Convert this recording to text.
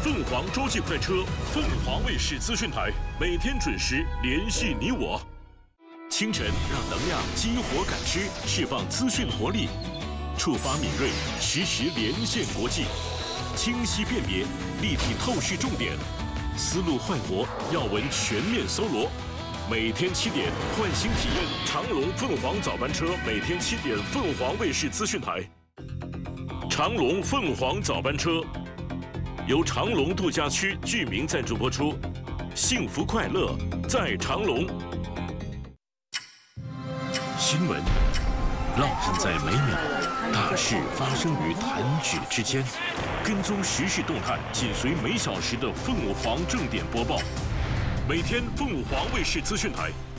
凤凰洲际快车，凤凰卫视资讯台，每天准时联系你我。清晨让能量激活感知，释放资讯活力，触发敏锐，实时连线国际，清晰辨别，立体透视重点，思路焕活，要闻全面搜罗。每天7点，唤醒体验长隆凤凰早班车，每天7点，凤凰卫视资讯台。长隆凤凰早班车由长隆度假区居民赞助播出，幸福快乐在长隆。新闻烙印在每秒，大事发生于弹指之间。跟踪时事动态，紧随每小时的凤凰正点播报。每天凤凰卫视资讯台